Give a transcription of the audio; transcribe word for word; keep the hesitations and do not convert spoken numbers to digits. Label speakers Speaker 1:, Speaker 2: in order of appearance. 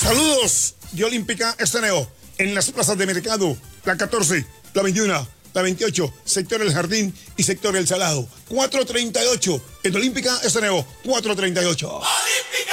Speaker 1: Saludos de Olímpica Esteneo en las plazas de mercado, la catorce, la veintiuno, la veintiocho, sector El Jardín y sector El Salado. cuatrocientos treinta y ocho en Olímpica Esteneo, cuatrocientos treinta y ocho.